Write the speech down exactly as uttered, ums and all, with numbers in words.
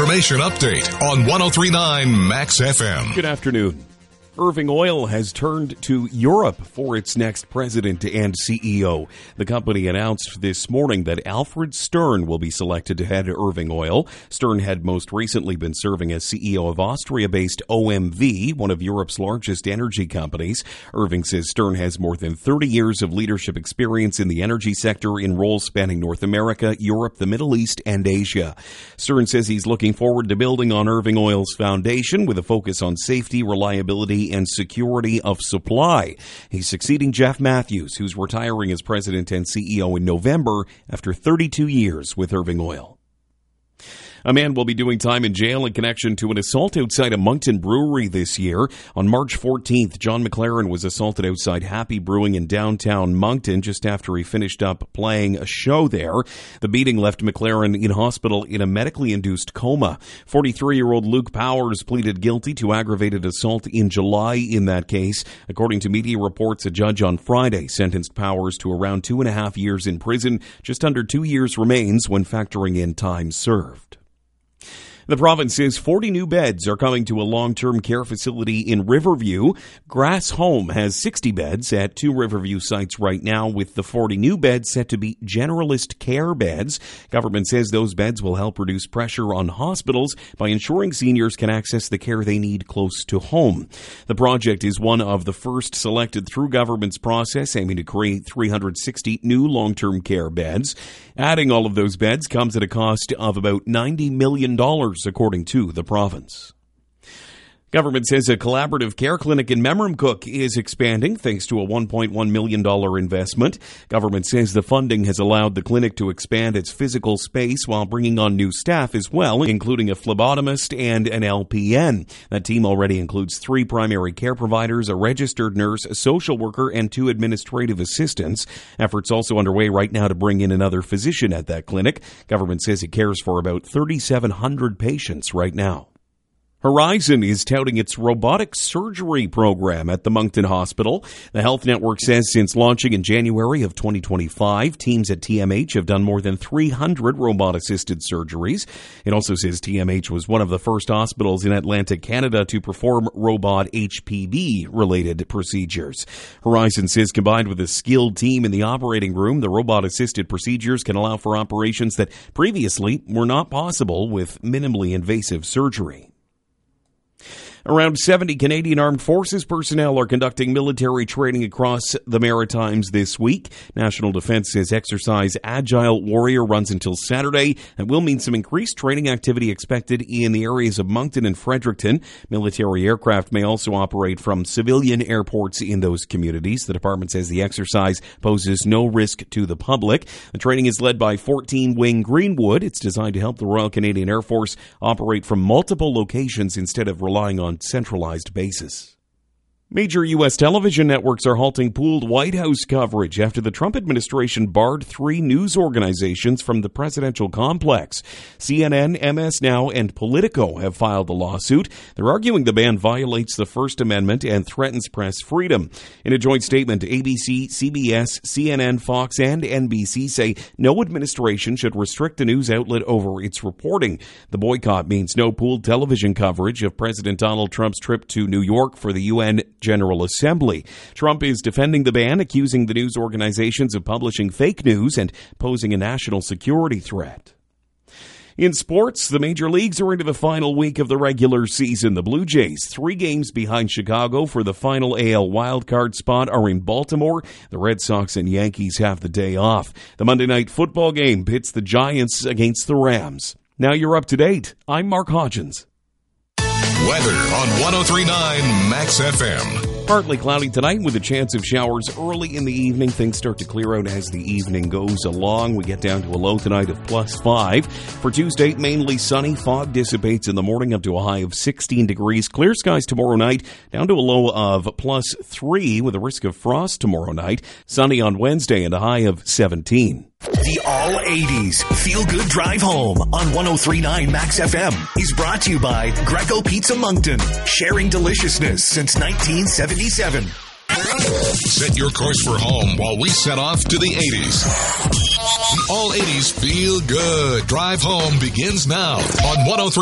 information update on one oh three point nine Max F M. Good afternoon. Irving Oil has turned to Europe for its next president and C E O. The company announced this morning that Alfred Stern will be selected to head Irving Oil. Stern had most recently been serving as C E O of Austria-based O M V, one of Europe's largest energy companies. Irving says Stern has more than thirty years of leadership experience in the energy sector in roles spanning North America, Europe, the Middle East, and Asia. Stern says he's looking forward to building on Irving Oil's foundation with a focus on safety, reliability, and security of supply. He's succeeding Jeff Matthews, who's retiring as president and C E O in November after thirty-two years with Irving Oil. A man will be doing time in jail in connection to an assault outside a Moncton brewery this year. On March fourteenth, John McLaren was assaulted outside Happy Brewing in downtown Moncton just after he finished up playing a show there. The beating left McLaren in hospital in a medically induced coma. forty-three-year-old Luke Powers pleaded guilty to aggravated assault in July in that case. According to media reports, a judge on Friday sentenced Powers to around two and a half years in prison. Just under two years remains when factoring in time served. The province says forty new beds are coming to a long-term care facility in Riverview. Grass Home has sixty beds at two Riverview sites right now, with the forty new beds set to be generalist care beds. Government says those beds will help reduce pressure on hospitals by ensuring seniors can access the care they need close to home. The project is one of the first selected through government's process, aiming to create three hundred sixty new long-term care beds. Adding all of those beds comes at a cost of about ninety million dollars. According to the province. Government says a collaborative care clinic in Memramcook is expanding thanks to a one point one million dollars investment. Government says the funding has allowed the clinic to expand its physical space while bringing on new staff as well, including a phlebotomist and an L P N. That team already includes three primary care providers, a registered nurse, a social worker, and two administrative assistants. Efforts also underway right now to bring in another physician at that clinic. Government says it cares for about thirty-seven hundred patients right now. Horizon is touting its robotic surgery program at the Moncton Hospital. The health network says since launching in January of twenty twenty-five, teams at T M H have done more than three hundred robot-assisted surgeries. It also says T M H was one of the first hospitals in Atlantic Canada to perform robot H P V-related procedures. Horizon says combined with a skilled team in the operating room, the robot-assisted procedures can allow for operations that previously were not possible with minimally invasive surgery. Around seventy Canadian Armed Forces personnel are conducting military training across the Maritimes this week. National Defence says Exercise Agile Warrior runs until Saturday and will mean some increased training activity expected in the areas of Moncton and Fredericton. Military aircraft may also operate from civilian airports in those communities. The department says the exercise poses no risk to the public. The training is led by fourteen Wing Greenwood. It's designed to help the Royal Canadian Air Force operate from multiple locations instead of relying on centralized bases. Major U S television networks are halting pooled White House coverage after the Trump administration barred three news organizations from the presidential complex. C N N, M S Now, and Politico have filed the lawsuit. They're arguing the ban violates the First Amendment and threatens press freedom. In a joint statement, A B C, C B S, C N N, Fox, and N B C say no administration should restrict a news outlet over its reporting. The boycott means no pooled television coverage of President Donald Trump's trip to New York for the U N General Assembly. Trump is defending the ban, accusing the news organizations of publishing fake news and posing a national security threat. In sports, the major leagues are into the final week of the regular season. The Blue Jays, three games behind Chicago for the final A L wildcard spot, are in Baltimore. The Red Sox and Yankees have the day off. The Monday night football game pits the Giants against the Rams. Now you're up to date. I'm Mark Hodgins. Weather on one oh three point nine Max F M. Partly cloudy tonight with a chance of showers early in the evening. Things start to clear out as the evening goes along. We get down to a low tonight of plus five. For Tuesday, mainly sunny. Fog dissipates in the morning up to a high of sixteen degrees. Clear skies tomorrow night, down to a low of plus three with a risk of frost tomorrow night. Sunny on Wednesday and a high of seventeen. The All eighties Feel Good Drive Home on one oh three point nine Max F M is brought to you by Greco Pizza Moncton, sharing deliciousness since nineteen seventy-seven. Set your course for home while we set off to the eighties. The All eighties Feel Good Drive Home begins now on one oh three.